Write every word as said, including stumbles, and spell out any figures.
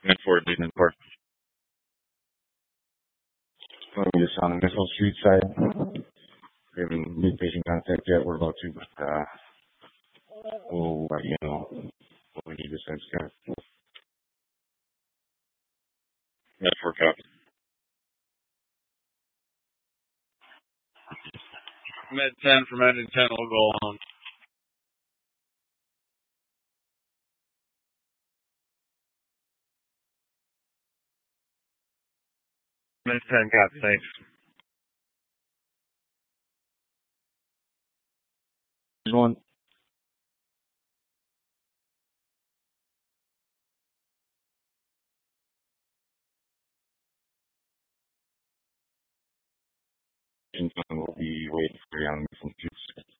Meant for Leland Park. So we just on the Missile Street side. We haven't made patient contact yet. We're about to, but uh, we'll let you know what we need to send Scott. Meant for copy. Med ten from Med ten will go on. Med ten copy, thanks. One. We'll be waiting for you on the phone.